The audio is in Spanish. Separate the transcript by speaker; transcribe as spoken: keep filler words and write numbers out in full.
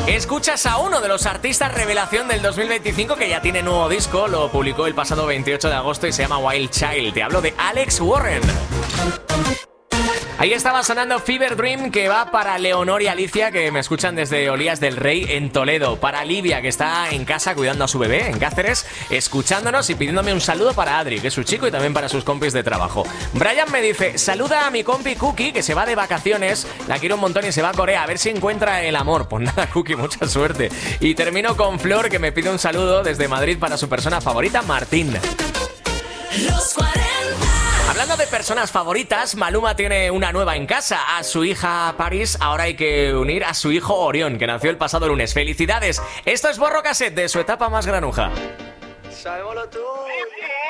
Speaker 1: Escuchas a uno de los artistas revelación del dos mil veinticinco que ya tiene nuevo disco, lo publicó el pasado veintiocho de agosto y se llama Wild Child. Te hablo de Alex Warren. Ahí estaba sonando Fever Dream, que va para Leonor y Alicia, que me escuchan desde Olías del Rey en Toledo. Para Livia, que está en casa cuidando a su bebé en Cáceres, escuchándonos y pidiéndome un saludo para Adri, que es su chico, y también para sus compis de trabajo. Brian me dice, saluda a mi compi Cookie, que se va de vacaciones, la quiero un montón y se va a Corea, a ver si encuentra el amor. Pues nada, Cookie, mucha suerte. Y termino con Flor, que me pide un saludo desde Madrid para su persona favorita, Martín. Los cuarenta. Hablando de personas favoritas, Maluma tiene una nueva en casa. A su hija Paris ahora hay que unir a su hijo Orión, que nació el pasado lunes. ¡Felicidades! Esto es Borro Cassette de su etapa más granuja.
Speaker 2: Sabemos lo tuyo.